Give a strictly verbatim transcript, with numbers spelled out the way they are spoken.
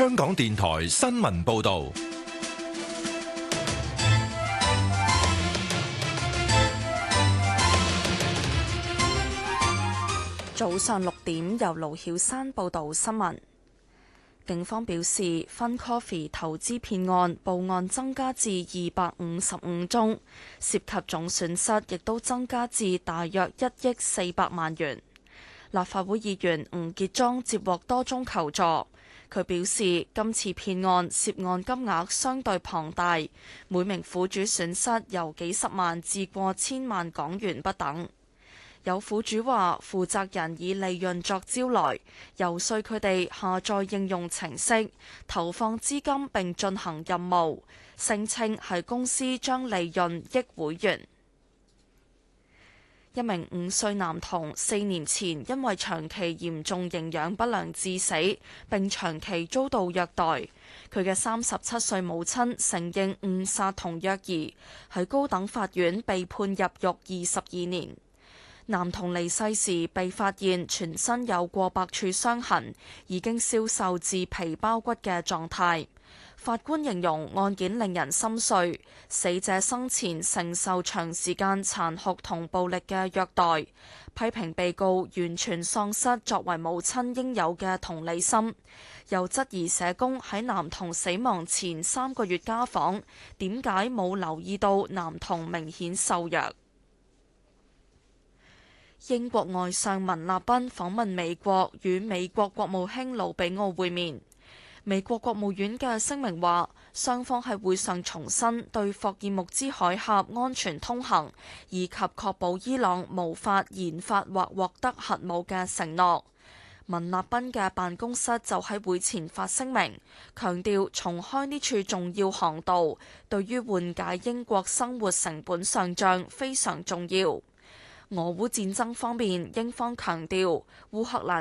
香港電台新聞報道。 早上六點，由盧曉珊報道新聞。警方表示，FunCoffee 投資騙案報案增加至二百五十五宗，涉及總損失亦都增加至大約一億四百萬元。立法會議員吳傑莊接獲多宗求助，佢表示今次騙案涉案金額相對龐大，每名苦主損失由幾十萬至過千萬港元不等。有苦主話，負責人以利潤作招來，遊說佢哋下載應用程式，投放資金並進行任務，聲稱係公司將利潤益會員。一名五歲男童四年前因為長期嚴重營養不良致死，並長期遭到虐待。佢嘅三十七歲母親承認誤殺同虐兒，喺高等法院被判入獄二十二年。男童離世時被發現全身有過百處傷痕，已經消瘦至皮包骨嘅狀態。法官形容案件令人心碎，死者生前承受長時間殘酷同暴力嘅虐待，批評被告完全喪失作為母親應有嘅同理心，又質疑社工喺男童死亡前三個月家訪，點解冇留意到男童明顯瘦弱。英國外相文立賓訪問美國，與美國國務卿魯比奧會面。美國國務院嘅聲明話，雙方喺會上重申對霍爾木茲海峽安全通行，以及確保伊朗無法研發或獲得核武嘅承諾。文立賓嘅辦公室就喺會前發聲明，強調重開呢處重要航道，對於緩解英國生活成本上漲非常重要。俄烏戰爭方面，英方強調烏克蘭